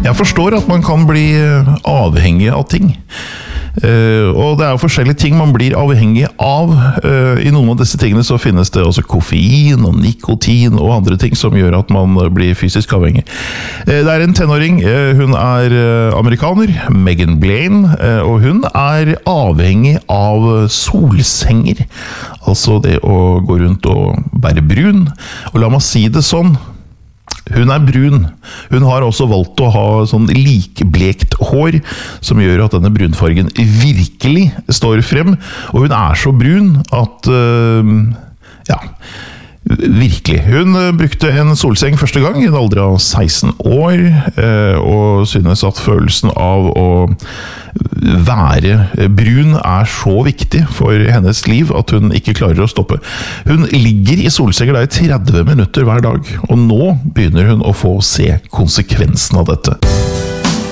Jeg forstår at man kan bli avhengig av ting. Og det jo forskjellige ting man blir avhengig av. I noen av disse tingene så finnes det også koffein og nikotin og andre ting som gjør at man blir fysisk avhengig. Det en tenåring, hun amerikaner, Megan Blaine, og hun avhengig av solsenger. Altså det å gå rundt og være brun. Og la meg si det sånn, hun brun. Hun har også valgt å ha sånn likblekt hår, som gjør at denne brunfargen virkelig står frem. Og hun så brun at, ja, virkelig. Hun brukte en solseng første gang i en alder av 16 år, og synes at følelsen av å være brun så viktig for hennes liv at hun ikke klarer å stoppe. Hun ligger i solsenger i 30 minutter hver dag, og nå begynner hun å få se konsekvensen av dette.